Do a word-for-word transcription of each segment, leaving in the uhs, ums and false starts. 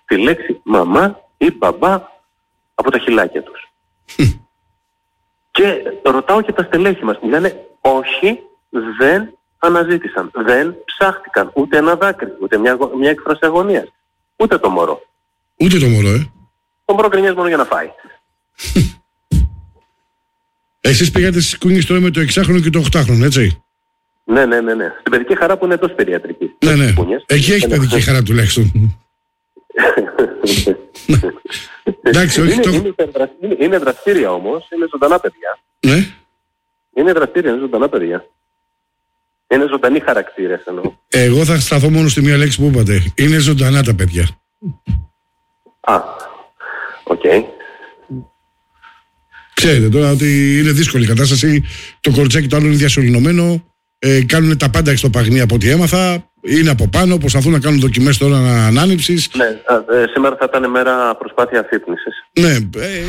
τη λέξη μαμά ή μπαμπά από τα χιλάκια τους. Και ρωτάω και τα στελέχη μας, μου λένε όχι, δεν αναζήτησαν, δεν ψάχτηκαν ούτε ένα δάκρυ, ούτε μια, μια έκφραση αγωνίας, ούτε το μωρό. Ούτε το μωρό, ε. Το μωρό γκρινιάζει μόνο για να φάει. Εσείς πήγατε στις κούνιες τώρα με το εξάχρονο και το οχτάχρονο, έτσι? Ναι, ναι, ναι, ναι. Στην παιδική χαρά που είναι τόσο παιδιατρική. Ναι, ναι. Εκεί έχει παιδική χαρά τουλάχιστον. Εντάξει, όχι, είναι, το... είναι, είναι, είναι δραστήρια όμως, είναι ζωντανά παιδιά. Ναι. Είναι δραστήρια, είναι ζωντανά παιδιά. Είναι ζωντανοί χαρακτήρες εννοώ. Εγώ θα σταθώ μόνο στη μία λέξη που είπατε. Είναι ζωντανά τα παιδιά. Α, οκ. Okay. Ξέρετε τώρα ότι είναι δύσκολη η κατάσταση. Το κορτσάκι το άλλο είναι διασωληνωμένο. Ε, κάνουν τα πάντα στο παγνί από ό,τι έμαθα. Είναι από πάνω, προσπαθούν να κάνουν δοκιμές τώρα ανάνυψης. Ναι, ε, σήμερα θα ήταν μέρα προσπάθεια αφύπνισης. Ναι, ε,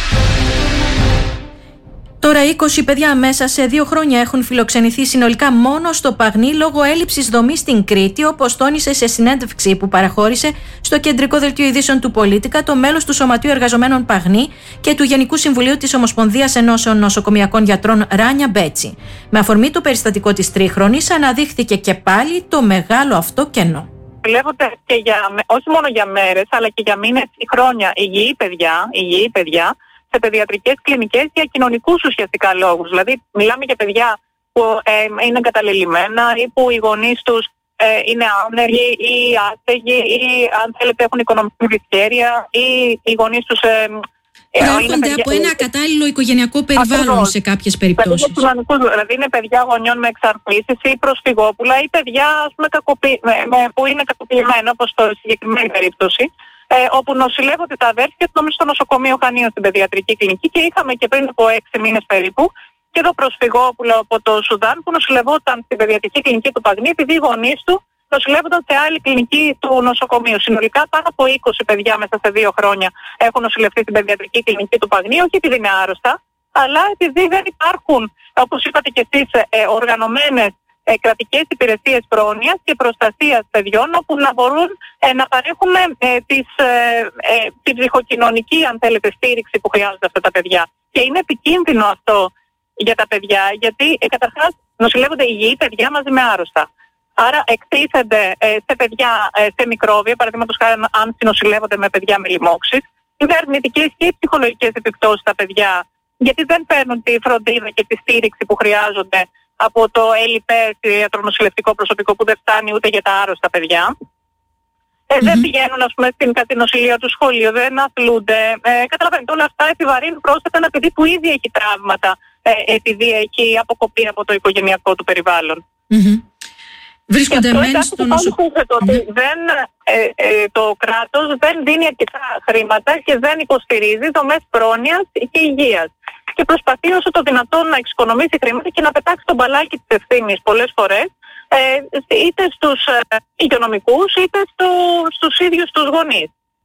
Τώρα είκοσι παιδιά μέσα σε δύο χρόνια έχουν φιλοξενηθεί συνολικά μόνο στο Παγνί λόγω έλλειψης δομής στην Κρήτη, όπως τόνισε σε συνέντευξη που παραχώρησε στο κεντρικό δελτίο ειδήσεων του Πολίτικα το μέλος του Σωματείου Εργαζομένων Παγνί και του Γενικού Συμβουλίου της Ομοσπονδίας Ενώσεων Νοσοκομιακών Γιατρών Ράνια Μπέτσι. Με αφορμή το περιστατικό της τρίχρονης, αναδείχθηκε και πάλι το μεγάλο αυτό κενό. Βλέπονται και για, όχι μόνο για μέρες, αλλά και για μήνες ή χρόνια υγιή παιδιά, υγιή παιδιά σε παιδιατρικές κλινικές για κοινωνικούς ουσιαστικά λόγους. Δηλαδή, μιλάμε για παιδιά που ε, είναι εγκαταλελειμμένα ή που οι γονείς τους ε, είναι άνεργοι ή άστεγοι ή αν θέλετε έχουν οικονομική δυσκέρεια ή οι γονείς τους ε, προέρχονται από ένα ακατάλληλο οικογενειακό περιβάλλον ακριβώς, σε κάποιες περιπτώσεις. Δηλαδή είναι παιδιά γονιών με εξαρτήσεις ή προσφυγόπουλα ή παιδιά ας πούμε, κακοποιη... που είναι κακοποιημένα, όπως στο συγκεκριμένη περίπτωση. Ε, όπου νοσηλεύονται τα αδέρφια του νομίζω στο νοσοκομείο Χανίων στην παιδιατρική κλινική και είχαμε και πριν από έξι μήνες περίπου και εδώ προσφυγόπουλο από το Σουδάν που νοσηλευόταν στην παιδιατρική κλινική του Παγνί επειδή οι γονείς του νοσηλεύονταν σε άλλη κλινική του νοσοκομείου. Συνολικά πάνω από είκοσι παιδιά μέσα σε δύο χρόνια έχουν νοσηλευτεί στην παιδιατρική κλινική του Παγνί, όχι επειδή είναι άρρωστα, αλλά επειδή δεν υπάρχουν, όπως είπατε και εσείς, ε, οργανωμένες Ε, κρατικές υπηρεσίες πρόνοιας και προστασίας παιδιών όπου να μπορούν ε, να παρέχουν ε, τις, ε, ε, την ψυχοκοινωνική αν θέλετε στήριξη που χρειάζονται αυτά τα παιδιά. Και είναι επικίνδυνο αυτό για τα παιδιά γιατί ε, καταρχάς νοσηλεύονται υγιή παιδιά μαζί με άρρωστα. Άρα εκτίθενται ε, σε παιδιά ε, σε μικρόβια, παραδείγματος χάρη αν συνοσηλεύονται με παιδιά με λοιμώξεις. Είναι αρνητικές και οι ψυχολογικές επιπτώσεις στα παιδιά γιατί δεν παίρνουν τη φροντίδα και τη στήριξη που χρειάζονται από το ΕΛΙΠΕ, ιατρονοσηλευτικό προσωπικό που δεν φτάνει ούτε για τα άρρωστα παιδιά. Ε, mm-hmm. Δεν πηγαίνουν ας πούμε, στην κατηνοσηλεία του σχολείου, δεν αθλούνται. Ε, καταλαβαίνετε, όλα αυτά επιβαρύνουν πρόσθετα ένα παιδί που ήδη έχει τραύματα, ε, επειδή έχει αποκοπεί από το οικογενειακό του περιβάλλον. Mm-hmm. Βρίσκονται μεν στο νοσοκομείο. Δεν, ε, ε, το κράτος δεν δίνει αρκετά χρήματα και δεν υποστηρίζει δομές πρόνοιας και υγείας. Και προσπαθεί όσο το δυνατόν να εξοικονομήσει χρήματα και να πετάξει τον μπαλάκι της ευθύνης πολλές φορές ε, είτε στους ε, υγειονομικούς είτε στο, στους ίδιους τους γονείς.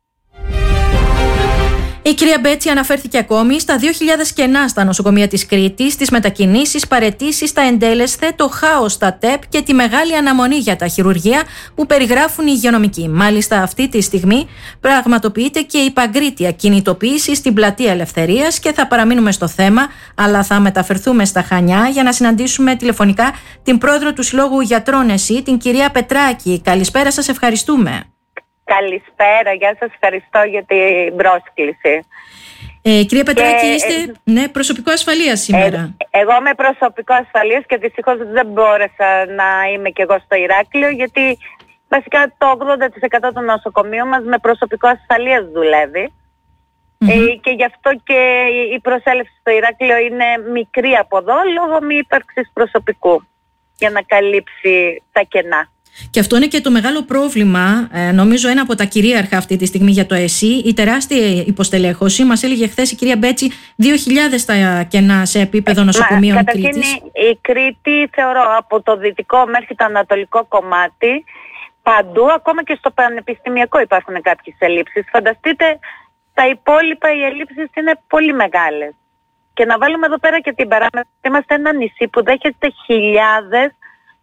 Η κυρία Μπέτσι αναφέρθηκε ακόμη στα δύο χιλιάδες κενά στα νοσοκομεία της Κρήτης, τις μετακινήσεις, παραιτήσεις, τα εντέλεσθε, το χάος στα ΤΕΠ και τη μεγάλη αναμονή για τα χειρουργεία που περιγράφουν οι υγειονομικοί. Μάλιστα, αυτή τη στιγμή πραγματοποιείται και η παγκρίτια κινητοποίηση στην Πλατεία Ελευθερίας και θα παραμείνουμε στο θέμα, αλλά θα μεταφερθούμε στα Χανιά για να συναντήσουμε τηλεφωνικά την πρόεδρο του Συλλόγου Γιατρών ΕΣΥ, την κυρία Πετράκη. Καλησπέρα σας, ευχαριστούμε. Καλησπέρα, γεια σας, ευχαριστώ για την πρόσκληση. Ε, κυρία Πετράκη, και, είστε ε, ναι, προσωπικό ασφαλείας σήμερα. Ε, εγώ είμαι προσωπικό ασφαλείας και δυστυχώς δεν μπόρεσα να είμαι κι εγώ στο Ηράκλειο γιατί βασικά το ογδόντα τοις εκατό των νοσοκομείων μας με προσωπικό ασφαλείας δουλεύει. Mm-hmm. Ε, και γι' αυτό και η προσέλευση στο Ηράκλειο είναι μικρή από εδώ λόγω μη ύπαρξης προσωπικού για να καλύψει τα κενά. Και αυτό είναι και το μεγάλο πρόβλημα, ε, νομίζω ένα από τα κυρίαρχα αυτή τη στιγμή για το ΕΣΥ, η τεράστια υποστελέχωση. Μας έλεγε χθες η κυρία Μπέτσι δύο χιλιάδες τα κενά σε επίπεδο νοσοκομείων Κρήτης. Καταρχήν η Κρήτη θεωρώ από το δυτικό μέχρι το ανατολικό κομμάτι, παντού, ακόμα και στο πανεπιστημιακό υπάρχουν κάποιες ελλείψεις. Φανταστείτε τα υπόλοιπα οι ελλείψεις είναι πολύ μεγάλες. Και να βάλουμε εδώ πέρα και την παράμετρο, είμαστε ένα νησί που δέχεται χιλιάδες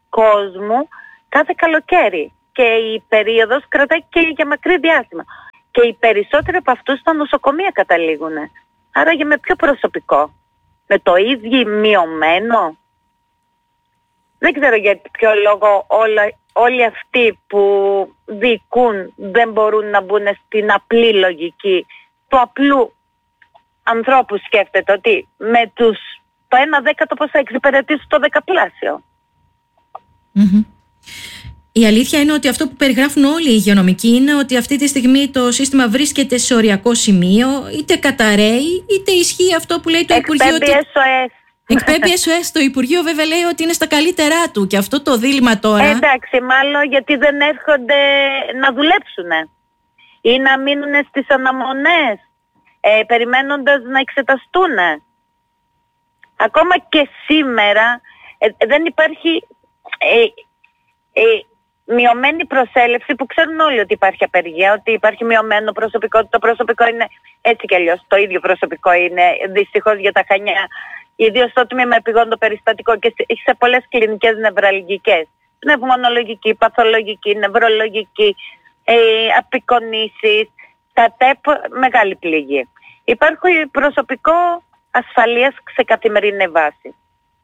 κόσμου κάθε καλοκαίρι και η περίοδος κρατάει και για μακρύ διάστημα. και οι περισσότεροι από αυτούς στα νοσοκομεία καταλήγουν. Άρα για με ποιο προσωπικό? Με το ίδιο μειωμένο? Δεν ξέρω για ποιο λόγο όλα, όλοι αυτοί που διοικούν δεν μπορούν να μπουν στην απλή λογική του απλού ανθρώπου. Σκέφτεται ότι με τους το ένα δέκατο πώς θα εξυπηρετήσει το δεκαπλάσιο. Mm-hmm. Η αλήθεια είναι ότι αυτό που περιγράφουν όλοι οι υγειονομικοί είναι ότι αυτή τη στιγμή το σύστημα βρίσκεται σε οριακό σημείο, είτε καταραίει, είτε ισχύει αυτό που λέει το Υπουργείο. Εκπέμπει ες ο ες. Εκπέμπει ες ο ες. Το Υπουργείο βέβαια λέει ότι είναι στα καλύτερά του και αυτό το δίλημμα τώρα. Ε, εντάξει, μάλλον γιατί δεν έρχονται να δουλέψουν ή να μείνουν στις αναμονές, ε, περιμένοντας να εξεταστούν. Ακόμα και σήμερα ε, δεν υπάρχει ε, ε, μειωμένη προσέλευση, που ξέρουν όλοι ότι υπάρχει απεργία, ότι υπάρχει μειωμένο προσωπικό, το προσωπικό είναι έτσι κι αλλιώς, το ίδιο προσωπικό είναι δυστυχώς για τα Χανιά, ιδίως στο τμήμα επιγόντων περιστατικό και σε πολλές κλινικές νευραλγικές, πνευμονολογική, παθολογική, νευρολογική, ε, απεικονίσεις, τα ΤΕΠ, μεγάλη πληγή. Υπάρχει προσωπικό ασφαλείας σε καθημερινή βάση.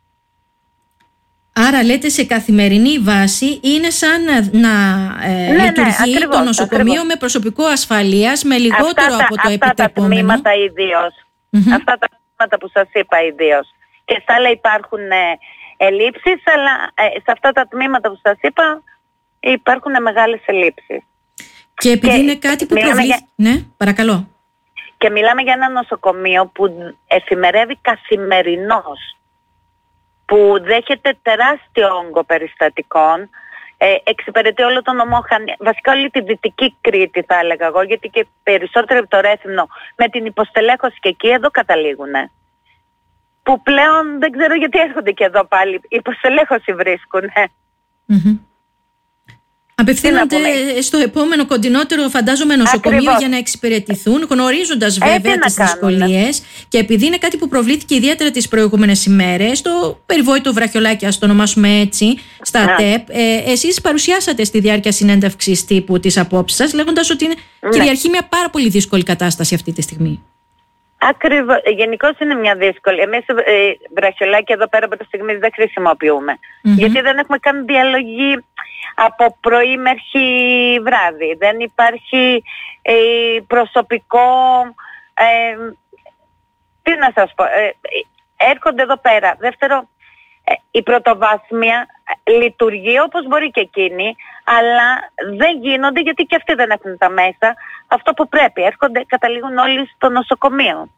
Άρα λέτε σε καθημερινή βάση είναι σαν να ε, ναι, λειτουργεί ναι, ακριβώς, το νοσοκομείο ακριβώς. με προσωπικό ασφαλείας, με λιγότερο αυτά από τα, το αυτά επιτρεπόμενο. Τα τμήματα ιδίως, mm-hmm. Αυτά τα τμήματα που σας είπα ιδίως. Και στα άλλα υπάρχουν ε, ελλείψεις, αλλά ε, σε αυτά τα τμήματα που σας είπα υπάρχουν μεγάλες ελλείψεις. Και επειδή και είναι κάτι που προβλήθηκε... Για... Ναι, παρακαλώ. Και μιλάμε για ένα νοσοκομείο που εφημερεύει καθημερινώς, που δέχεται τεράστιο όγκο περιστατικών, ε, εξυπηρετεί όλο τον νομό Χανιά, βασικά όλη τη Δυτική Κρήτη θα έλεγα εγώ, γιατί και περισσότερο από το Ρέθυμνο με την υποστελέχωση και εκεί εδώ καταλήγουν. Που πλέον δεν ξέρω γιατί έρχονται και εδώ πάλι, η υποστελέχωση βρίσκουν. Mm-hmm. Απευθύνονται στο επόμενο κοντινότερο, φαντάζομαι, νοσοκομείο. Ακριβώς. Για να εξυπηρετηθούν, γνωρίζοντας βέβαια ε, τις δυσκολίες. Και επειδή είναι κάτι που προβλήθηκε ιδιαίτερα τις προηγούμενες ημέρες, το περιβόητο βραχιολάκι, ας το ονομάσουμε έτσι, στα yeah. ΤΕΠ, ε, εσείς παρουσιάσατε στη διάρκεια συνέντευξης τύπου τις απόψεις σας, λέγοντας ότι είναι, yeah. κυριαρχεί μια πάρα πολύ δύσκολη κατάσταση αυτή τη στιγμή. Ακριβώς. Γενικώς είναι μια δύσκολη. Εμείς ε, βραχιολάκια εδώ πέρα από τη στιγμή δεν χρησιμοποιούμε. Mm-hmm. Γιατί δεν έχουμε καν διαλογή από πρωί μέχρι βράδυ. Δεν υπάρχει ε, προσωπικό... Ε, τι να σας πω... Ε, έρχονται εδώ πέρα. Δεύτερο, ε, η πρωτοβάθμια λειτουργεί όπως μπορεί και εκείνη, αλλά δεν γίνονται γιατί και αυτοί δεν έχουν τα μέσα. Αυτό που πρέπει. Έρχονται, καταλήγουν όλοι στο νοσοκομείο.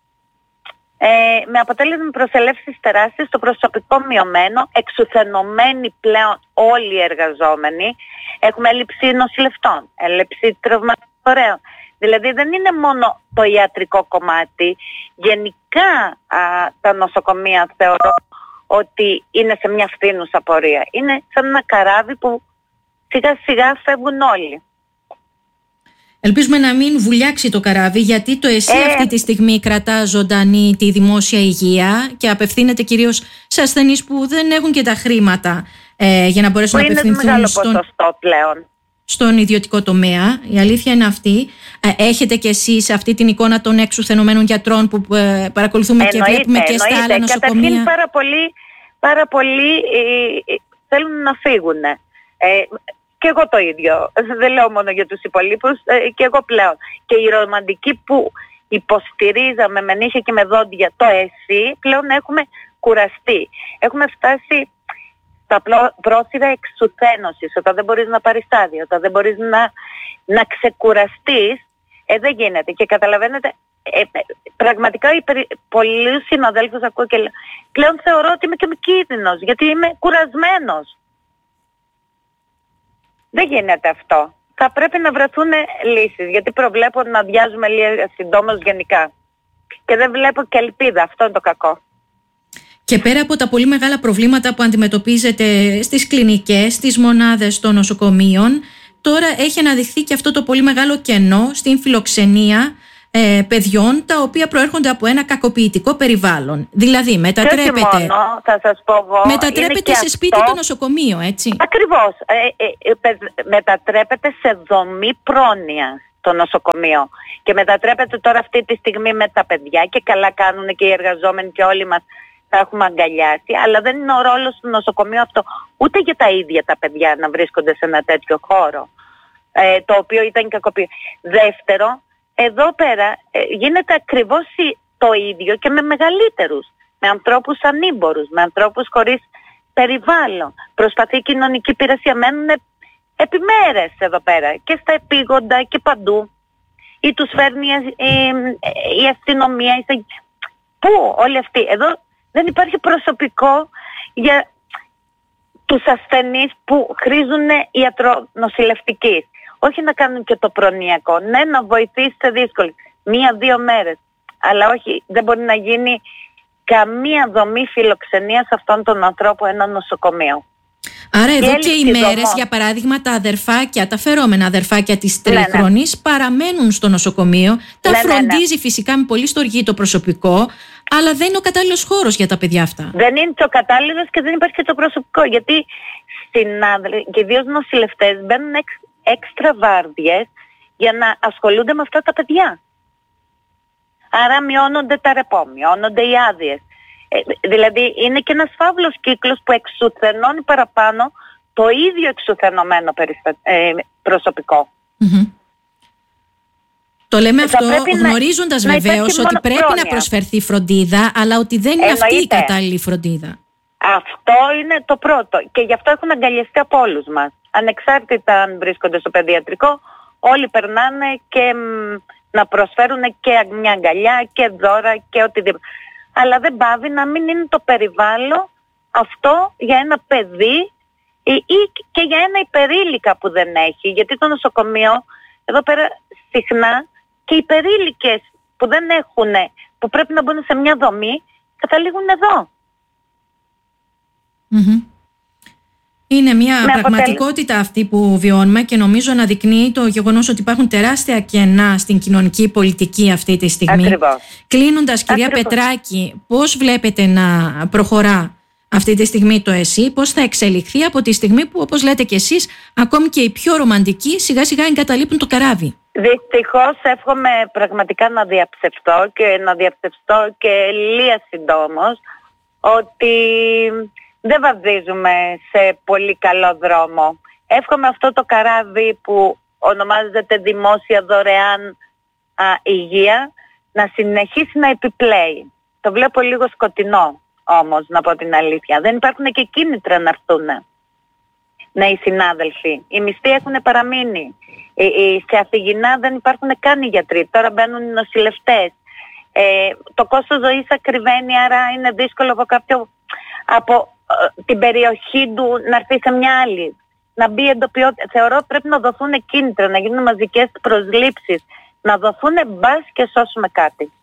Ε, με αποτέλεσμα προσελεύσεις τεράστιες, το προσωπικό μειωμένο, εξουθενωμένοι πλέον όλοι οι εργαζόμενοι. Έχουμε έλλειψη νοσηλευτών, έλλειψη τραυματορέων. Δηλαδή δεν είναι μόνο το ιατρικό κομμάτι. Γενικά α, τα νοσοκομεία θεωρώ ότι είναι σε μια φθήνουσα πορεία. Είναι σαν ένα καράβι που σιγά σιγά φεύγουν όλοι. Ελπίζουμε να μην βουλιάξει το καράβι, γιατί το ΕΣΥ ε... αυτή τη στιγμή κρατά ζωντανή τη δημόσια υγεία και απευθύνεται κυρίως σε ασθενείς που δεν έχουν και τα χρήματα ε, για να μπορέσουν που να απευθυνθούν στον, πλέον. στον ιδιωτικό τομέα. Η αλήθεια είναι αυτή. Ε, έχετε κι εσείς αυτή την εικόνα των εξουθενωμένων γιατρών που ε, παρακολουθούμε εννοείται, και βλέπουμε και εννοείται. Στα άλλα νοσοκομεία. Καταρχήν πάρα πολλοί, πάρα πολλοί ε, θέλουν να φύγουν. Ε, Και εγώ το ίδιο. Δεν λέω μόνο για τους υπολείπους, ε, και εγώ πλέον. Και οι ρομαντικοί που υποστηρίζαμε με νύχια και με δόντια το ΕΣΥ, πλέον έχουμε κουραστεί. Έχουμε φτάσει στα πρόθυρα εξουθένωσης, όταν δεν μπορείς να πάρεις άδεια, όταν δεν μπορείς να, να ξεκουραστείς, ε, δεν γίνεται. Και καταλαβαίνετε, ε, πραγματικά οι περι... πολλοί συναδέλφους ακούω και λέω, πλέον θεωρώ ότι είμαι και με κίνδυνος, γιατί είμαι κουρασμένος. Δεν γίνεται αυτό. Θα πρέπει να βρεθούν λύσεις, γιατί προβλέπω να αδειάζουμε λίγα συντόμως γενικά. Και δεν βλέπω και ελπίδα. Αυτό είναι το κακό. Και πέρα από τα πολύ μεγάλα προβλήματα που αντιμετωπίζετε στις κλινικές, στις μονάδες των νοσοκομείων, τώρα έχει αναδειχθεί και αυτό το πολύ μεγάλο κενό στην φιλοξενία ε, παιδιών, τα οποία προέρχονται από ένα κακοποιητικό περιβάλλον. Δηλαδή μετατρέπεται, μόνο, θα σας πω εγώ, μετατρέπεται σε σπίτι αυτό, το νοσοκομείο, έτσι. Ακριβώς. Ε, ε, ε, μετατρέπεται σε δομή πρόνοιας. το νοσοκομείο. Και μετατρέπεται τώρα αυτή τη στιγμή με τα παιδιά, και καλά κάνουν και οι εργαζόμενοι και όλοι μας θα έχουμε αγκαλιάσει, αλλά δεν είναι ο ρόλος του νοσοκομείου αυτό, ούτε για τα ίδια τα παιδιά να βρίσκονται σε ένα τέτοιο χώρο, ε, το οποίο ήταν κακοποιητικό. Δεύτερο, εδώ πέρα ε, γίνεται ακριβώς το ίδιο και με μεγαλύτερους, με ανθρώπους ανήμπορους, με ανθρώπους χωρίς περιβάλλον. Προσπαθεί η κοινωνική υπηρεσία, μένουν επιμέρες εδώ πέρα και στα επίγοντα και παντού, ή τους φέρνει η, η, η αστυνομία, η, πού όλοι αυτοί. Εδώ δεν υπάρχει προσωπικό για τους ασθενείς που χρήζουν ιατρονοσηλευτικής. Όχι να κάνουν και το προνοιακό, ναι, να βοηθήσετε δύσκολη, μία-δύο μέρες, αλλά όχι, δεν μπορεί να γίνει καμία δομή φιλοξενίας αυτών των ανθρώπων ένα νοσοκομείο. Άρα εδώ και οι μέρες, για παράδειγμα, τα αδερφάκια, τα φερόμενα αδερφάκια της τριχρονής, ναι, ναι, παραμένουν στο νοσοκομείο, τα ναι, φροντίζει ναι, ναι. φυσικά με πολύ στοργή το προσωπικό, αλλά δεν είναι ο κατάλληλος χώρος για τα παιδιά αυτά. Δεν είναι το κατάλληλος και δεν υπάρχει και το προσωπικό, γιατί συνάδελφοι και ιδίως νοσηλευτές μπαίνουν εξ, έξτρα βάρδιες για να ασχολούνται με αυτά τα παιδιά. Άρα μειώνονται τα ρεπό, μειώνονται οι άδειες. Ε, δηλαδή είναι και ένας φαύλος κύκλος που εξουθενώνει παραπάνω το ίδιο εξουθενωμένο περιστα... ε, προσωπικό. Mm-hmm. Το λέμε αυτό γνωρίζοντας να, βεβαίως να ότι πρέπει πρόνοια. να προσφερθεί φροντίδα, αλλά ότι δεν είναι Εννοείται. αυτή η κατάλληλη φροντίδα. Αυτό είναι το πρώτο και γι' αυτό έχουν αγκαλιαστεί από όλους μας. Ανεξάρτητα αν βρίσκονται στο παιδιατρικό, όλοι περνάνε και μ, να προσφέρουν και μια αγκαλιά και δώρα και οτιδήποτε. Αλλά δεν πάβει να μην είναι το περιβάλλον αυτό για ένα παιδί ή, ή και για ένα υπερήλικα που δεν έχει. Γιατί το νοσοκομείο, εδώ πέρα συχνά και οι υπερήλικες που δεν έχουν, που πρέπει να μπουν σε μια δομή, καταλήγουν εδώ. Mm-hmm. Είναι μια Με πραγματικότητα αποτέλει... αυτή που βιώνουμε και νομίζω αναδεικνύει το γεγονός ότι υπάρχουν τεράστια κενά στην κοινωνική πολιτική αυτή τη στιγμή. Ακριβώς. Κλείνοντας, κυρία Ακριβώς. Πετράκη, πώς βλέπετε να προχωρά αυτή τη στιγμή το ΕΣΥ, πώς θα εξελιχθεί από τη στιγμή που, όπως λέτε και εσείς, ακόμη και οι πιο ρομαντικοί σιγά σιγά εγκαταλείπουν το καράβι? Δυστυχώς εύχομαι πραγματικά να διαψευστώ και να διαψευστώ και λία συντόμως ότι δεν βαδίζουμε σε πολύ καλό δρόμο. Εύχομαι αυτό το καράβι που ονομάζεται δημόσια δωρεάν α, υγεία να συνεχίσει να επιπλέει. Το βλέπω λίγο σκοτεινό όμως, να πω την αλήθεια. Δεν υπάρχουν και κίνητρα να έρθουν. Ναι, οι συνάδελφοι. Οι μισθοί έχουν παραμείνει. Οι, οι, σε Αθηγινά δεν υπάρχουν καν οι γιατροί. Τώρα μπαίνουν οι νοσηλευτές. Ε, το κόστος ζωής ακριβένει, άρα είναι δύσκολο από κάποιο... από την περιοχή του να έρθει σε μια άλλη, να μπει εντοπιότητα. Θεωρώ ότι πρέπει να δοθούν κίνητρα, να γίνουν μαζικές προσλήψεις, να δοθούν μπας και σώσουμε κάτι.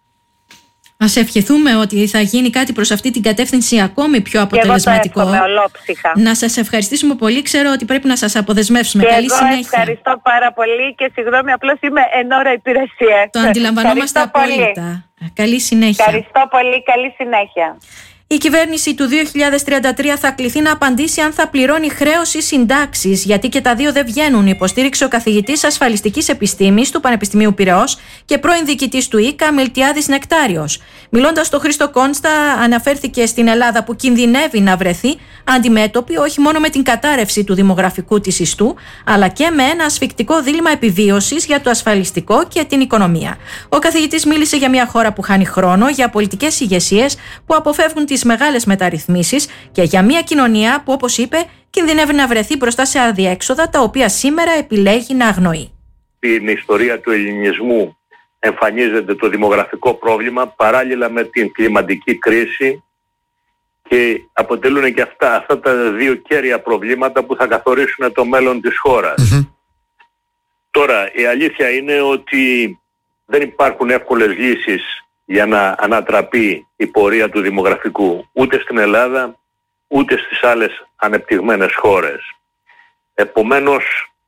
Ας ευχηθούμε ότι θα γίνει κάτι προς αυτή την κατεύθυνση ακόμη πιο αποτελεσματικό. Και εγώ το εύχομαι ολόψυχα. Να σας ευχαριστήσουμε πολύ. Ξέρω ότι πρέπει να σας αποδεσμεύσουμε. Και Καλή εγώ συνέχεια. Ευχαριστώ πάρα πολύ και συγγνώμη, απλώς είμαι εν ώρα υπηρεσία. Το αντιλαμβανόμαστε απόλυτα. Καλή συνέχεια. Ευχαριστώ πολύ. Καλή συνέχεια. Η κυβέρνηση του δύο χιλιάδες τριάντα τρία θα κληθεί να απαντήσει αν θα πληρώνει χρέωση συντάξεις, γιατί και τα δύο δεν βγαίνουν, υποστήριξε ο καθηγητής ασφαλιστικής επιστήμης του Πανεπιστημίου Πειραιώς και πρώην διοικητής του ΙΚΑ, Μιλτιάδης Νεκτάριος. Μιλώντας στο Χρήστο Κόνστα, αναφέρθηκε στην Ελλάδα που κινδυνεύει να βρεθεί αντιμέτωπη όχι μόνο με την κατάρρευση του δημογραφικού της ιστού, αλλά και με ένα ασφικτικό δίλημμα επιβίωσης για το ασφαλιστικό και την οικονομία. Ο καθηγητής μίλησε για μια χώρα που χάνει χρόνο, για πολιτικές ηγεσίες που αποφεύγουν τις μεγάλες μεταρρυθμίσεις και για μια κοινωνία που, όπως είπε, κινδυνεύει να βρεθεί μπροστά σε αδιέξοδα τα οποία σήμερα επιλέγει να αγνοεί. Στην ιστορία του ελληνισμού εμφανίζεται το δημογραφικό πρόβλημα παράλληλα με την κλιματική κρίση και αποτελούν και αυτά, αυτά τα δύο κέρια προβλήματα που θα καθορίσουν το μέλλον της χώρας. Mm-hmm. Τώρα, η αλήθεια είναι ότι δεν υπάρχουν εύκολες λύσεις για να ανατραπεί η πορεία του δημογραφικού ούτε στην Ελλάδα ούτε στις άλλες ανεπτυγμένες χώρες. Επομένως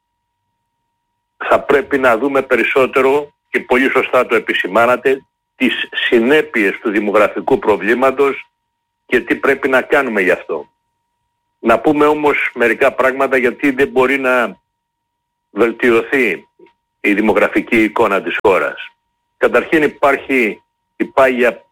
θα πρέπει να δούμε περισσότερο, και πολύ σωστά το επισημάνατε, τις συνέπειες του δημογραφικού προβλήματος και τι πρέπει να κάνουμε γι' αυτό. Να πούμε όμως μερικά πράγματα γιατί δεν μπορεί να βελτιωθεί η δημογραφική εικόνα της χώρας. Καταρχήν υπάρχει η πάγια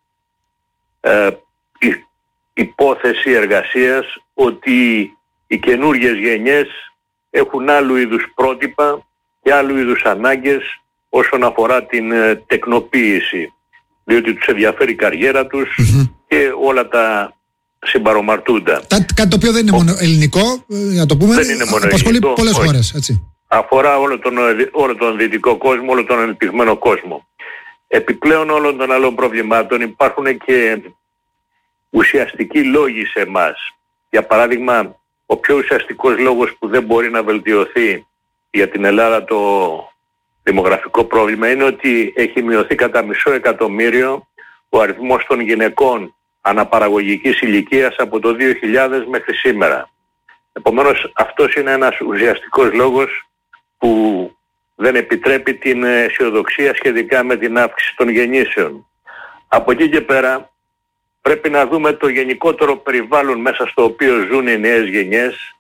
ε, η, υπόθεση εργασίας ότι οι καινούργιες γενιές έχουν άλλου είδους πρότυπα και άλλου είδους ανάγκες όσον αφορά την ε, τεκνοποίηση, διότι τους ενδιαφέρει η καριέρα τους mm-hmm. και όλα τα συμπαρομαρτούντα. Κάτι το οποίο δεν είναι μόνο ελληνικό, να το πούμε, δεν είναι μόνο απασχολεί ελληνικό, πολλές όχι. χώρες, έτσι. Αφορά όλο τον, όλο τον δυτικό κόσμο, όλο τον ανεπτυγμένο κόσμο. Επιπλέον όλων των άλλων προβλημάτων υπάρχουν και ουσιαστικοί λόγοι σε εμάς. Για παράδειγμα, ο πιο ουσιαστικός λόγος που δεν μπορεί να βελτιωθεί για την Ελλάδα το δημογραφικό πρόβλημα είναι ότι έχει μειωθεί κατά μισό εκατομμύριο ο αριθμός των γυναικών αναπαραγωγικής ηλικίας από το δύο χιλιάδες μέχρι σήμερα. Επομένως αυτός είναι ένας ουσιαστικός λόγος που δεν επιτρέπει την αισιοδοξία σχετικά με την αύξηση των γεννήσεων. Από εκεί και πέρα πρέπει να δούμε το γενικότερο περιβάλλον μέσα στο οποίο ζουν οι νέες γενιές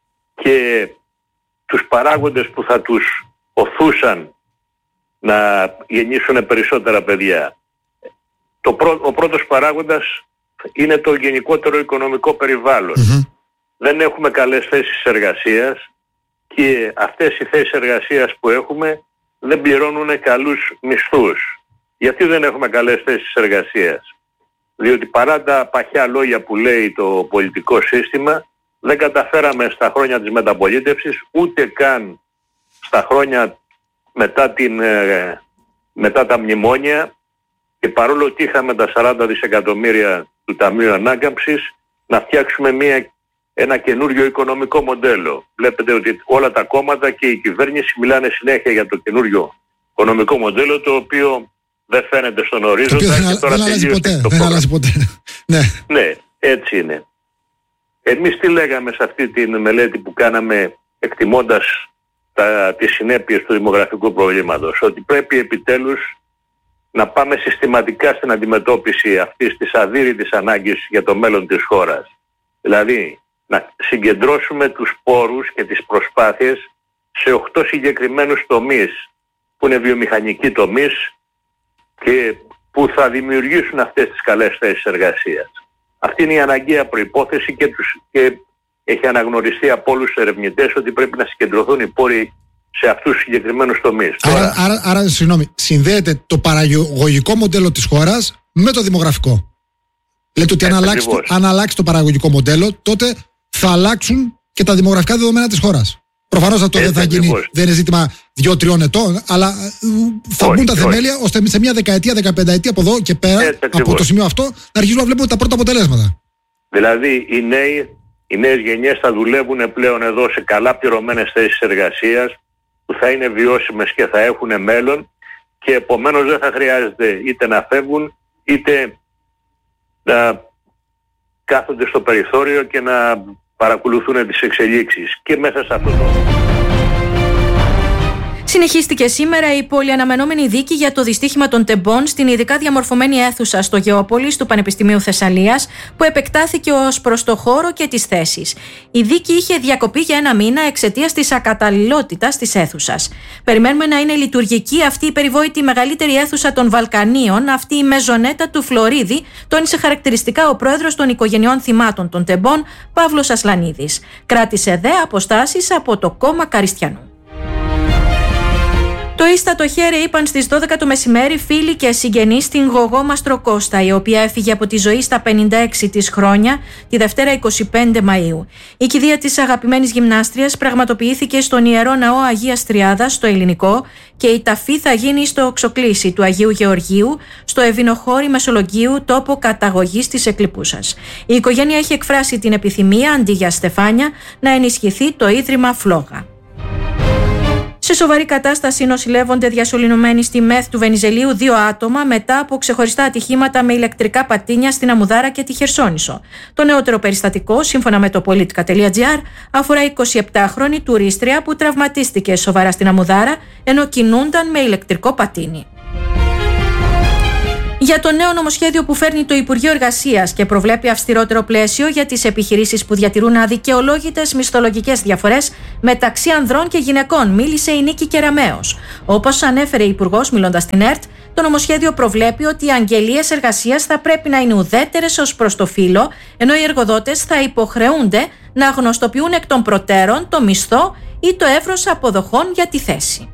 και τους παράγοντες που θα τους οθούσαν να γεννήσουν περισσότερα παιδιά. Το πρω... Ο πρώτος παράγοντας είναι το γενικότερο οικονομικό περιβάλλον. Mm-hmm. Δεν έχουμε καλές θέσεις εργασίας και αυτές οι θέσεις εργασίας που έχουμε δεν πληρώνουν καλούς μισθούς. Γιατί δεν έχουμε καλές θέσεις εργασίας? Διότι παρά τα παχιά λόγια που λέει το πολιτικό σύστημα, δεν καταφέραμε στα χρόνια της μεταπολίτευσης, ούτε καν στα χρόνια μετά, την, ε, μετά τα μνημόνια, και παρόλο ότι είχαμε τα σαράντα δισεκατομμύρια του Ταμείου Ανάκαμψης, να φτιάξουμε μια, ένα καινούριο οικονομικό μοντέλο. Βλέπετε ότι όλα τα κόμματα και η κυβέρνηση μιλάνε συνέχεια για το καινούριο οικονομικό μοντέλο, το οποίο δεν φαίνεται στον ορίζοντα δεν, και τώρα δεν αλλάζει ποτέ. Το δεν αλλάζει ποτέ. ναι. ναι, έτσι είναι. Εμείς τι λέγαμε σε αυτή τη μελέτη που κάναμε εκτιμώντας τα, τις συνέπειες του δημογραφικού προβλήματος? Ότι πρέπει επιτέλους να πάμε συστηματικά στην αντιμετώπιση αυτής της αδύρυτης ανάγκης για το μέλλον της χώρας. Δηλαδή, να συγκεντρώσουμε τους πόρους και τις προσπάθειες σε οκτώ συγκεκριμένους τομείς, που είναι βιομηχανικοί τομείς και που θα δημιουργήσουν αυτές τις καλές θέσεις εργασίας. Αυτή είναι η αναγκαία προϋπόθεση και, τους, και έχει αναγνωριστεί από όλους τους ερευνητές ότι πρέπει να συγκεντρωθούν οι πόροι σε αυτούς τους συγκεκριμένους τομείς. Άρα, Τώρα, άρα, άρα συγγνώμη, συνδέεται το παραγωγικό μοντέλο της χώρας με το δημογραφικό. Λέτε ότι αν αλλάξει, το, αν αλλάξει το παραγωγικό μοντέλο, τότε θα αλλάξουν και τα δημογραφικά δεδομένα της χώρας. Προφανώς αυτό δεν θα γίνει, δεν είναι ζήτημα δύο-τριών ετών, αλλά θα όχι, μπουν τα θεμέλια όχι. ώστε σε μια δεκαετία, δεκαπενταετία από εδώ και πέρα, έτσι, από το σημείο αυτό, να αρχίσουμε να βλέπουμε τα πρώτα αποτελέσματα. Δηλαδή οι νέοι, οι νέες γενιές θα δουλεύουν πλέον εδώ σε καλά πληρωμένες θέσεις εργασίας, που θα είναι βιώσιμες και θα έχουν μέλλον, και επομένως δεν θα χρειάζεται είτε να φεύγουν είτε να κάθονται στο περιθώριο και να παρακολουθούν τις εξελίξεις και μέσα σε αυτό το... Συνεχίστηκε σήμερα η πολυαναμενόμενη δίκη για το δυστύχημα των τεμπών στην ειδικά διαμορφωμένη αίθουσα στο Γεώπολης του Πανεπιστημίου Θεσσαλίας, που επεκτάθηκε ως προς το χώρο και τις θέσεις. Η δίκη είχε διακοπεί για ένα μήνα εξαιτίας της ακαταλληλότητας της αίθουσας. Περιμένουμε να είναι λειτουργική αυτή η περιβόητη μεγαλύτερη αίθουσα των Βαλκανίων, αυτή η μεζονέτα του Φλωρίδη, τόνισε χαρακτηριστικά ο πρόεδρος των οικογενειών θυμάτων των τεμπών, Παύλος Ασλανίδης. Κράτησε δε αποστάσεις από το κόμμα Καριστιανού. Το ίστατο χέρι είπαν στις δώδεκα το μεσημέρι φίλοι και συγγενείς στην Γογό Μαστροκώστα, η οποία έφυγε από τη ζωή στα πενήντα έξι της χρόνια τη Δευτέρα εικοστή πέμπτη Μαΐου. Η κηδεία της αγαπημένης γυμνάστριας πραγματοποιήθηκε στον Ιερό Ναό Αγίας Τριάδας στο Ελληνικό και η ταφή θα γίνει στο Οξοκλήσι του Αγίου Γεωργίου, στο Ευηνοχώρι Μεσολογγίου, τόπο καταγωγής της εκλειπούσας. Η οικογένεια έχει εκφράσει την επιθυμία, αντί για στεφάνια, να ενισχυθεί το Ίδρυμα Φλόγα. Σε σοβαρή κατάσταση νοσηλεύονται διασωληνωμένοι στη ΜΕΘ του Βενιζελίου δύο άτομα μετά από ξεχωριστά ατυχήματα με ηλεκτρικά πατίνια στην Αμμουδάρα και τη Χερσόνησο. Το νεότερο περιστατικό, σύμφωνα με το politica.gr, αφορά εικοσιεπτάχρονη τουρίστρια που τραυματίστηκε σοβαρά στην Αμμουδάρα ενώ κινούνταν με ηλεκτρικό πατίνι. Για το νέο νομοσχέδιο που φέρνει το Υπουργείο Εργασίας και προβλέπει αυστηρότερο πλαίσιο για τις επιχειρήσεις που διατηρούν αδικαιολόγητες μισθολογικές διαφορές μεταξύ ανδρών και γυναικών, μίλησε η Νίκη Κεραμέως. Όπως ανέφερε η Υπουργός μιλώντας στην ΕΡΤ, το νομοσχέδιο προβλέπει ότι οι αγγελίες εργασίας θα πρέπει να είναι ουδέτερες ως προς το φύλο, ενώ οι εργοδότες θα υποχρεούνται να γνωστοποιούν εκ των προτέρων το μισθό ή το εύρος αποδοχών για τη θέση.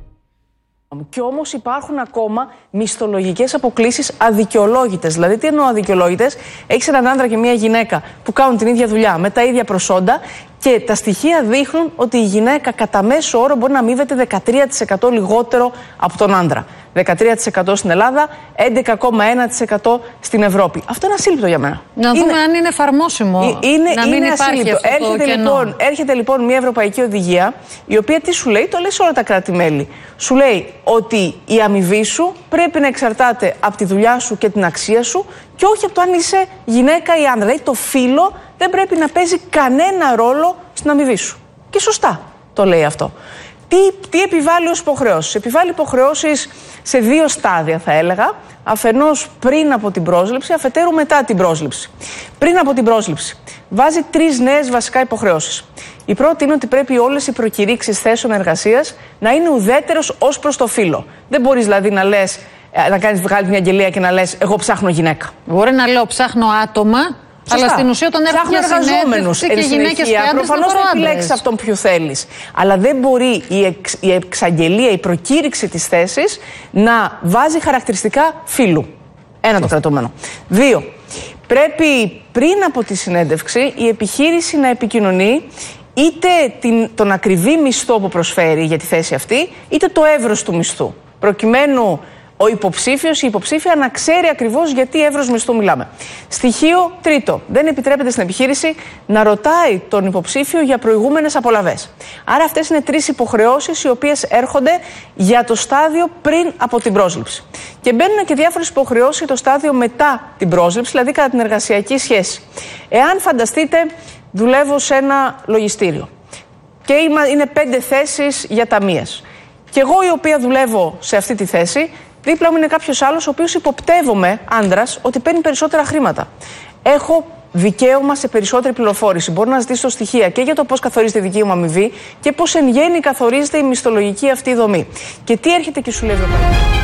Και όμως υπάρχουν ακόμα μισθολογικές αποκλίσεις αδικαιολόγητες. Δηλαδή, τι εννοώ αδικαιολόγητες? Έχεις έναν άντρα και μια γυναίκα που κάνουν την ίδια δουλειά με τα ίδια προσόντα και τα στοιχεία δείχνουν ότι η γυναίκα κατά μέσο όρο μπορεί να αμείβεται δεκατρία τοις εκατό λιγότερο από τον άντρα. δεκατρία τοις εκατό στην Ελλάδα, έντεκα κόμμα ένα τοις εκατό στην Ευρώπη. Αυτό είναι ασύλληπτο για μένα. Να δούμε είναι, αν είναι εφαρμόσιμο. Είναι, να μην είναι υπάρχει ασύλληπτο. αυτό Έρχεται, το λοιπόν, έρχεται λοιπόν μια ευρωπαϊκή οδηγία, η οποία τι σου λέει? Το λέει σε όλα τα κράτη-μέλη. Σου λέει ότι η αμοιβή σου πρέπει να εξαρτάται από τη δουλειά σου και την αξία σου και όχι από το αν είσαι γυναίκα ή άντρα. Δηλαδή το φύλο δεν πρέπει να παίζει κανένα ρόλο στην αμοιβή σου. Και σωστά το λέει αυτό. Τι, τι επιβάλλει ως υποχρεώσεις? Επιβάλλει υποχρεώσεις σε δύο στάδια, θα έλεγα. Αφενός πριν από την πρόσληψη, αφετέρου μετά την πρόσληψη. Πριν από την πρόσληψη βάζει τρεις νέες βασικά υποχρεώσεις. Η πρώτη είναι ότι πρέπει όλες οι προκηρύξεις θέσεων εργασίας να είναι ουδέτερες ως προς το φύλο. Δεν μπορείς δηλαδή να λες, να κάνεις βγάλει μια αγγελία και να λες εγώ ψάχνω γυναίκα. Μπορεί να λέω ψάχνω άτομα. Σωστά. Αλλά στην ουσία όταν έρχονται εργαζόμενους και γυναίκες και άντρες, προφανώς θα επιλέξεις αυτόν που θέλεις. Αλλά δεν μπορεί η, εξ, η εξαγγελία, η προκήρυξη της θέσης να βάζει χαρακτηριστικά φύλου. Ένα το κρατούμενο. Δύο, πρέπει πριν από τη συνέντευξη η επιχείρηση να επικοινωνεί είτε την, τον ακριβή μισθό που προσφέρει για τη θέση αυτή, είτε το εύρος του μισθού. Προκειμένου ο υποψήφιος ή η υποψήφια να ξέρει ακριβώς γιατί εύρος μισθού μιλάμε. Στοιχείο τρίτο. Δεν επιτρέπεται στην επιχείρηση να ρωτάει τον υποψήφιο για προηγούμενες απολαβές. Άρα αυτές είναι τρεις υποχρεώσεις οι οποίες έρχονται για το στάδιο πριν από την πρόσληψη. Και μπαίνουν και διάφορες υποχρεώσεις για το στάδιο μετά την πρόσληψη, δηλαδή κατά την εργασιακή σχέση. Εάν φανταστείτε, δουλεύω σε ένα λογιστήριο και είναι πέντε θέσεις για ταμείας. Και εγώ η οποία δουλεύω σε αυτή τη θέση, δίπλα μου είναι κάποιος άλλος ο οποίος υποπτεύομαι, άντρας, ότι παίρνει περισσότερα χρήματα. Έχω δικαίωμα σε περισσότερη πληροφόρηση. Μπορώ να ζητήσω στοιχεία και για το πώς καθορίζεται η δική μου αμοιβή και πώς εν γέννη καθορίζεται η μισθολογική αυτή δομή. Και τι έρχεται και σου λέει Ευρωπαϊκή.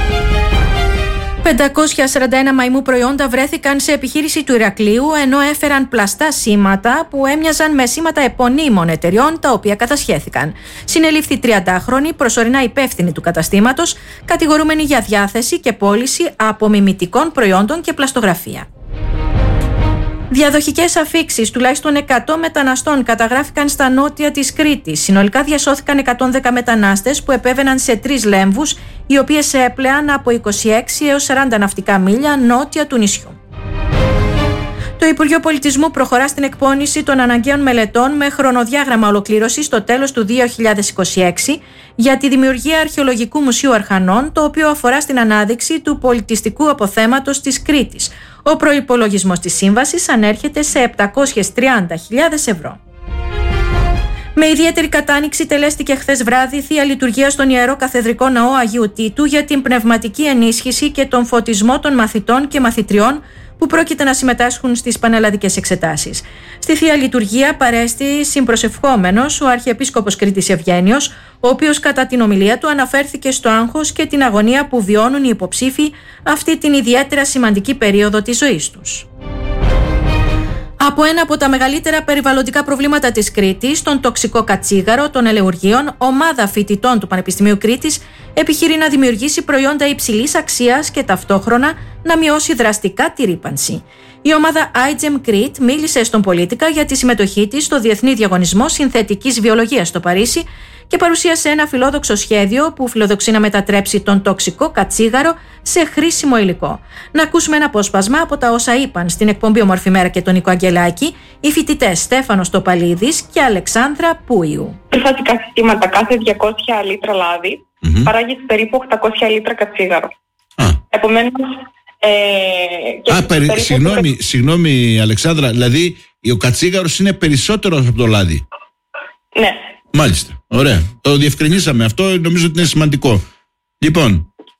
πεντακόσια σαράντα ένα μαϊμού προϊόντα βρέθηκαν σε επιχείρηση του Ηρακλείου, ενώ έφεραν πλαστά σήματα που έμοιαζαν με σήματα επωνύμων εταιριών, τα οποία κατασχέθηκαν. Συνελήφθη τριαντάχρονη, προσωρινά υπεύθυνη του καταστήματος, κατηγορούμενη για διάθεση και πώληση απομιμητικών προϊόντων και πλαστογραφία. Διαδοχικές αφίξεις τουλάχιστον εκατό μεταναστών καταγράφηκαν στα νότια της Κρήτης. Συνολικά διασώθηκαν εκατόν δέκα μετανάστες που επέβαιναν σε τρεις λέμβους, οι οποίες έπλεαν από είκοσι έξι έως σαράντα ναυτικά μίλια νότια του νησιού. Το Υπουργείο Πολιτισμού προχωρά στην εκπόνηση των αναγκαίων μελετών με χρονοδιάγραμμα ολοκλήρωσης στο τέλος του δύο χιλιάδες είκοσι έξι για τη δημιουργία Αρχαιολογικού Μουσείου Αρχανών, το οποίο αφορά στην ανάδειξη του πολιτιστικού αποθέματος της Κρήτης. Ο προϋπολογισμός της σύμβασης ανέρχεται σε επτακόσιες τριάντα χιλιάδες ευρώ. Με ιδιαίτερη κατάνοιξη τελέστηκε χθες βράδυ θεία λειτουργία στον Ιερό Καθεδρικό Ναό Αγίου Τίτου για την πνευματική ενίσχυση και τον φωτισμό των μαθητών και μαθητριών που πρόκειται να συμμετάσχουν στις πανελλαδικές εξετάσεις. Στη θεία λειτουργία παρέστη συμπροσευχόμενος ο Αρχιεπίσκοπος Κρήτης Ευγένιος, ο οποίος κατά την ομιλία του αναφέρθηκε στο άγχος και την αγωνία που βιώνουν οι υποψήφοι αυτή την ιδιαίτερα σημαντική περίοδο της ζωής τους. Από ένα από τα μεγαλύτερα περιβαλλοντικά προβλήματα της Κρήτης, τον τοξικό κατσίγαρο των ελαιουργείων, ομάδα φοιτητών του Πανεπιστημίου Κρήτης επιχειρεί να δημιουργήσει προϊόντα υψηλής αξίας και ταυτόχρονα να μειώσει δραστικά τη ρύπανση. Η ομάδα iGEM Crete μίλησε στον Πολίτικα για τη συμμετοχή της στο Διεθνή Διαγωνισμό Συνθετικής Βιολογίας στο Παρίσι και παρουσίασε ένα φιλόδοξο σχέδιο που φιλοδοξεί να μετατρέψει τον τοξικό κατσίγαρο σε χρήσιμο υλικό. Να ακούσουμε ένα απόσπασμα από τα όσα είπαν στην εκπομπή Ομορφή Μέρα και τον Νίκο Αγγελάκη οι φοιτητές Στέφανος Τοπαλίδης και Αλεξάνδρα Πούιου. Φυσικά συστήματα κάθε διακόσια λίτρα λάδι mm-hmm. παράγει περίπου οκτακόσια λίτρα κατσίγαρο. Α. Επομένως. Ε, και Α, περι... περίπου... συγγνώμη, συγγνώμη Αλεξάνδρα, δηλαδή ο κατσίγαρος είναι περισσότερο από το λάδι. Ναι. Μάλιστα, ωραία. Το διευκρινίσαμε αυτό, νομίζω ότι είναι σημαντικό. Λοιπόν,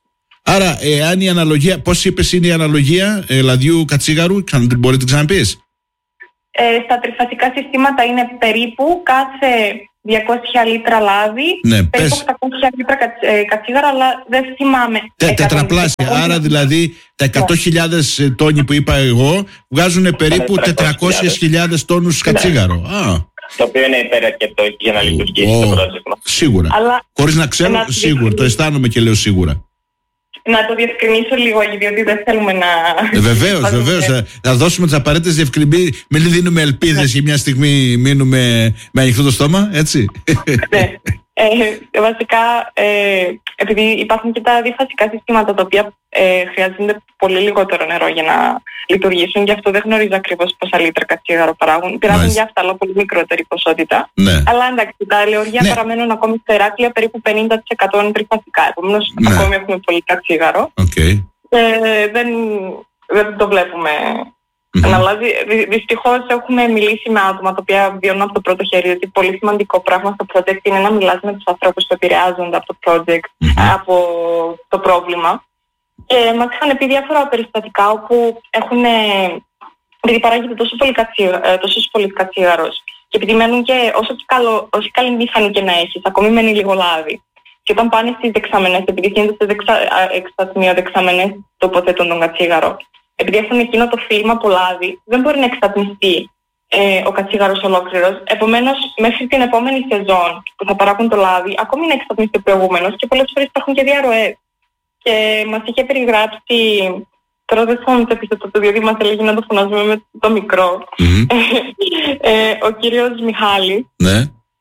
Άρα, εάν η αναλογία, πώς είπες είναι η αναλογία ε, λαδιού κατσίγαρου, μπορείτε να την ξαναπείς? Ε, στα τριφασικά συστήματα είναι περίπου κάθε διακόσια λίτρα λάδι, ναι, περίπου πες. οκτακόσια λίτρα κα, ε, κατσίγαρα, αλλά δεν θυμάμαι. Τε, τετραπλάσια, άρα δηλαδή τα εκατό χιλιάδες τόνοι που είπα εγώ βγάζουν περίπου τετρακόσιες χιλιάδες τόνους κατσίγαρο. Α. Το οποίο είναι υπεραρκετό για να λειτουργήσει oh, το project. Σίγουρα. Αλλά χωρίς να ξέρω, να σίγουρα. Το αισθάνομαι και λέω σίγουρα. Να το διευκρινίσω λίγο, διότι δεν θέλουμε να. Ε, βεβαίως, βεβαίως. Θα, θα δώσουμε τις απαραίτητες διευκρινήσεις. Μην δίνουμε ελπίδες και μια στιγμή μείνουμε με ανοιχτό το στόμα, έτσι. Ναι. Ε, βασικά, ε, επειδή υπάρχουν και τα διφασικά συστήματα τα οποία ε, χρειάζονται πολύ λιγότερο νερό για να λειτουργήσουν, γι' αυτό δεν γνωρίζω ακριβώς πόσα λίτρα κατσίγαρο παράγουν. Πειράζουν για αυτά, αλλά πολύ μικρότερη ποσότητα. Ναι. Αλλά εντάξει, τα ελαιοριά ναι. παραμένουν ακόμη στο Ηράκλειο, περίπου πενήντα τοις εκατό είναι τριφασικά. Επομένως, ναι. ακόμη έχουμε πολύ κατσίγαρο. Okay. Ε, δεν, δεν το βλέπουμε. Mm-hmm. Αλλά δυ, δυστυχώς έχουμε μιλήσει με άτομα τα οποία βιώνουν από το πρώτο χέρι ότι πολύ σημαντικό πράγμα στο project είναι να μιλάς με τους ανθρώπους που επηρεάζονται από το project, mm-hmm. από το πρόβλημα. Και μας είχαν πει διάφορα περιστατικά όπου έχουν, επειδή παράγεται τόσο πολύ, κατσίγα, τόσο πολύ κατσίγαρος και επειδή μένουν και όσο, και καλό, όσο καλή μήχανη και να έχεις, ακόμη μένει λίγο λάδι. Και όταν πάνε στις δεξαμενές, επειδή γίνεται σε δεξα, εξατμία δεξαμενές τοποθετούν τον κατσίγαρο, επειδή έχουν εκείνο το φίλμα από λάδι, δεν μπορεί να εξατμιστεί ε, ο κατσίγαρος ολόκληρος. Επομένως, μέχρι την επόμενη σεζόν που θα παράγουν το λάδι, ακόμη να εξατμιστεί ο προηγούμενος και πολλές φορές υπάρχουν και διαρροές. Και μας είχε περιγράψει, τώρα δεν θυμάμαι το επίθετο του, διότι μας έλεγε να το φωνάζουμε με το μικρό, mm-hmm. ε, ο κύριος Μιχάλης. Ναι.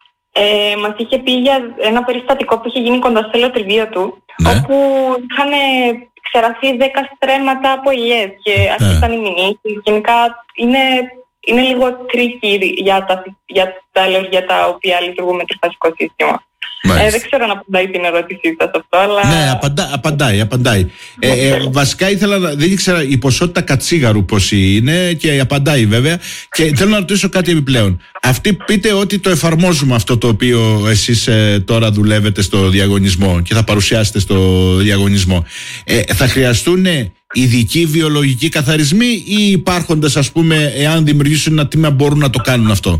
Ε, μας είχε πει για ένα περιστατικό που είχε γίνει κοντά στο ελαιοτριβείο του, ναι. όπου είχαν ξεραθεί δέκα στρέμματα από ελιές και άρχισαν οι μηνύσεις. Γενικά είναι, είναι λίγο tricky για τα, για τα ελαιοριά τα οποία λειτουργούν με τριφασικό σύστημα. Ε, δεν ξέρω να απαντάει την ερώτησή σας αυτό, αλλά... Ναι, απαντά, απαντάει, απαντάει. ε, ε, βασικά ήθελα να... Δεν ήξερα η ποσότητα κατσίγαρου πώς είναι και απαντάει βέβαια. Και θέλω να ρωτήσω κάτι επιπλέον. Αυτοί πείτε ότι το εφαρμόζουμε αυτό το οποίο εσείς ε, τώρα δουλεύετε στο διαγωνισμό και θα παρουσιάσετε στο διαγωνισμό. Ε, θα χρειαστούν ειδικοί βιολογικοί καθαρισμοί ή υπάρχοντες, ας πούμε, εάν δημιουργήσουν ένα τμήμα μπορούν να το κάνουν αυτό?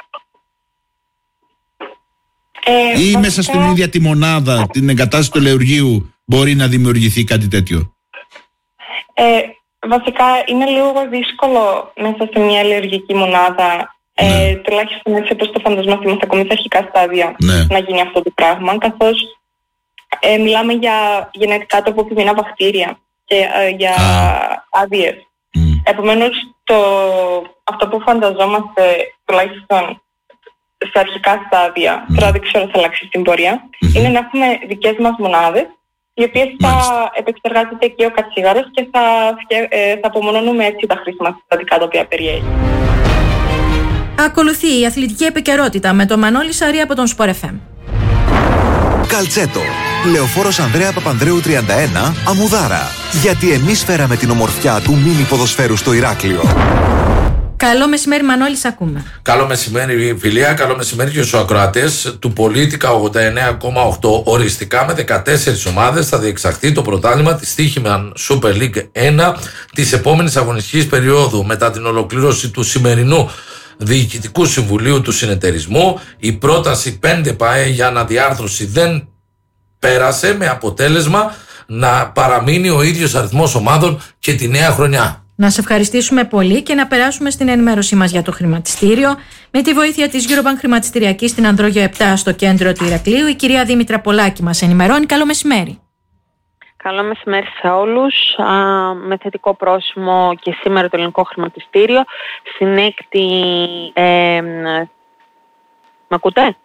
Ε, ή βασικά... μέσα στην ίδια τη μονάδα, την εγκατάσταση του ελαιουργείου μπορεί να δημιουργηθεί κάτι τέτοιο? Ε, βασικά είναι λίγο δύσκολο μέσα σε μια ελαιουργική μονάδα, ναι. ε, τουλάχιστον έτσι όπως το φαντασμάστε μας ακόμη στα αρχικά στάδια, ναι. να γίνει αυτό το πράγμα, καθώς ε, μιλάμε για γενετικά τροποποιημένα βακτήρια και ε, για ah. άδειες. Mm. Επομένως το, αυτό που φανταζόμαστε τουλάχιστον σε αρχικά στάδια, mm. τώρα δεν ξέρω θα αλλάξει στην πορεία, mm-hmm. είναι να έχουμε δικές μας μονάδες, οι οποίες θα Μάλιστα. επεξεργάζεται και ο κατσίγαρος και θα, ε, θα απομονώνουμε έτσι τα χρήσιμα συστατικά τα οποία περιέχει. Ακολουθεί η αθλητική επικαιρότητα με τον Μανώλη Σαρή από τον Sport εφ εμ. Καλτσέτο. Λεωφόρος Ανδρέα Παπανδρέου τριάντα ένα, Αμμουδάρα. Γιατί εμείς φέραμε την ομορφιά του μίνι ποδοσφαίρου στο Ηράκλειο. Καλό μεσημέρι, Μανώλη, ακούμε. Καλό μεσημέρι, φιλία. Καλό μεσημέρι και στους ακροατές του Πολίτικα ογδόντα εννέα κόμμα οκτώ. Οριστικά με δεκατέσσερις ομάδες θα διεξαχθεί το πρωτάθλημα της Stoiximan Super League ένα της επόμενης αγωνιστικής περίοδου. Μετά την ολοκλήρωση του σημερινού Διοικητικού Συμβουλίου του Συνεταιρισμού, η πρόταση πέντε ΠΑΕ για αναδιάρθρωση δεν πέρασε, με αποτέλεσμα να παραμείνει ο ίδιος αριθμός ομάδων και τη νέα χρονιά. Να σε ευχαριστήσουμε πολύ και να περάσουμε στην ενημέρωσή μας για το χρηματιστήριο. Με τη βοήθεια της Eurobank Χρηματιστηριακής στην Ανδρόγιο επτά στο κέντρο του Ηρακλείου, η κυρία Δήμητρα Πολάκη μας ενημερώνει. Καλό μεσημέρι. Καλό μεσημέρι σε όλους. Α, με θετικό πρόσημο και σήμερα το ελληνικό χρηματιστήριο. Στην έκτη... Ε, μ' ακούτε?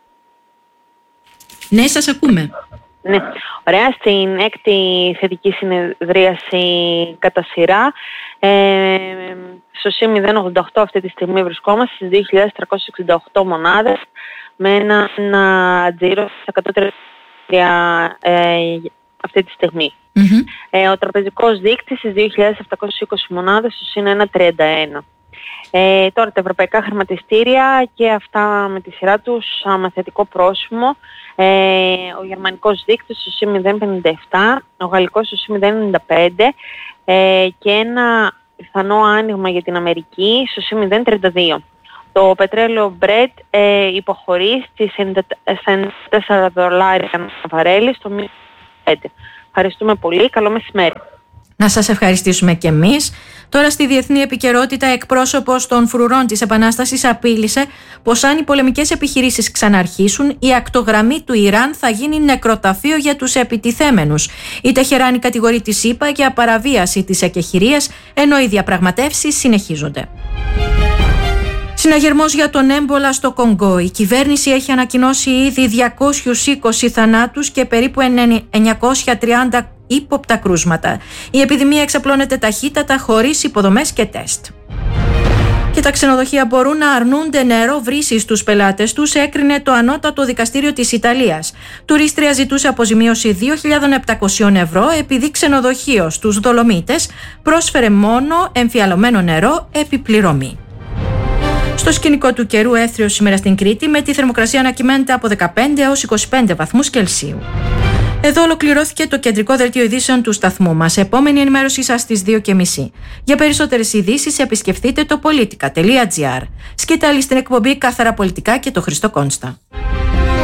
Ναι, σας ακούμε. Ναι, ωραία. Στην έκτη θετική συνεδρίαση κατά σειρά, ε, στο ΣΥ μηδέν ογδόντα οκτώ αυτή τη στιγμή βρισκόμαστε στις δύο χιλιάδες τριακόσιες εξήντα οκτώ μονάδες με ένα, ένα τζίρο στα εκατό τριάντα ε, αυτή τη στιγμή. Mm-hmm. Ε, ο τραπεζικός δείκτης στις δύο χιλιάδες επτακόσιες είκοσι μονάδες στο συν ένα κόμμα τριάντα ένα. Ε, τώρα τα ευρωπαϊκά χρηματιστήρια και αυτά με τη σειρά τους με θετικό πρόσημο. Ε, ο γερμανικός δείκτης στο συν μηδέν κόμμα πενήντα επτά, ο γαλλικός στο συν μηδέν κόμμα ενενήντα πέντε ε, και ένα πιθανό άνοιγμα για την Αμερική στο συν μηδέν κόμμα τριάντα δύο. Το πετρέλαιο Brent ε, υποχωρεί στις ενενήντα τέσσερα δολάρια ανά βαρέλι στο μείον πέντε. Ευχαριστούμε πολύ. Καλό μεσημέρι. Να σας ευχαριστήσουμε και εμείς. Τώρα στη διεθνή επικαιρότητα, εκπρόσωπος των φρουρών της Επανάστασης απείλησε πως αν οι πολεμικές επιχειρήσεις ξαναρχίσουν, η ακτογραμμή του Ιράν θα γίνει νεκροταφείο για τους επιτιθέμενους. Η Τεχεράνη κατηγορεί τη ΣΥΠΑ για παραβίαση της εκεχηρίας, ενώ οι διαπραγματεύσεις συνεχίζονται. Συναγερμός για τον έμπολα στο Κονγκό. Η κυβέρνηση έχει ανακοινώσει ήδη διακόσιους είκοσι θανάτους και περίπου εννιακόσια τριάντα ύποπτα κρούσματα. Η επιδημία εξαπλώνεται ταχύτατα χωρίς υποδομές και τεστ. Και τα ξενοδοχεία μπορούν να αρνούνται νερό βρύσι στους πελάτες τους, έκρινε το ανώτατο δικαστήριο της Ιταλίας. Τουρίστρια ζητούσε αποζημίωση δύο χιλιάδες επτακόσια ευρώ επειδή ξενοδοχείο στους Δολομίτες πρόσφερε μόνο εμφιαλωμένο νερό επιπληρωμή. Στο σκηνικό του καιρού, έθριος σήμερα στην Κρήτη, με τη θερμοκρασία να κυμαίνεται από δεκαπέντε έως είκοσι πέντε βαθμούς Κελσίου. Εδώ ολοκληρώθηκε το κεντρικό δελτίο ειδήσεων του σταθμού μας. Επόμενη ενημέρωσή σας στις δύο και μισή. Για περισσότερες ειδήσεις επισκεφτείτε το politica τελεία gr. Σκητάλη στην εκπομπή Καθαρά Πολιτικά και το Χριστό Κόνστα.